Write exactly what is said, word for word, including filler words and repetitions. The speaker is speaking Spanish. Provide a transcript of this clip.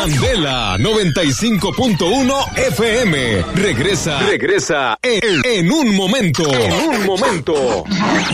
Candela noventa y cinco punto uno F M. Regresa, regresa en, en un momento. En un momento.